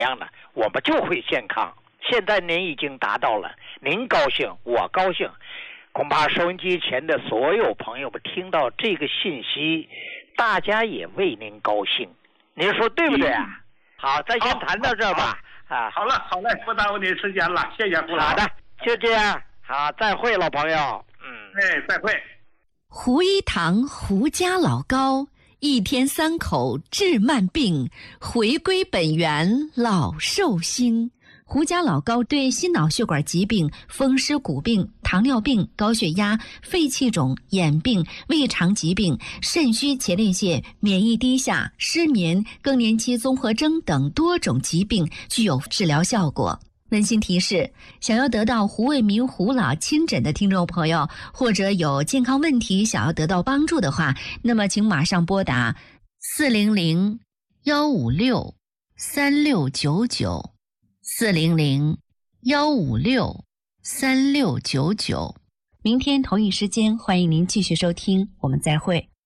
样呢，我们就会健康。现在您已经达到了，您高兴，我高兴，恐怕收音机前的所有朋友们听到这个信息，大家也为您高兴。您说对不对啊？好，咱先谈到这儿吧。 好了，不耽误你时间了，谢谢胡老。 好的，就这样。好，再会，老朋友。 再会。 胡一堂胡家老高，一天3口治慢病，回归本源老寿星。胡家老高对心脑血管疾病、风湿骨病、糖尿病、高血压、肺气肿、眼病、胃肠疾病、肾虚前列腺、免疫低下、失眠、更年期综合征等多种疾病具有治疗效果。温馨提示：想要得到胡卫民胡老亲诊的听众朋友，或者有健康问题想要得到帮助的话，那么请马上拨打400-156-3699，400-156-3699。明天同一时间，欢迎您继续收听，我们再会。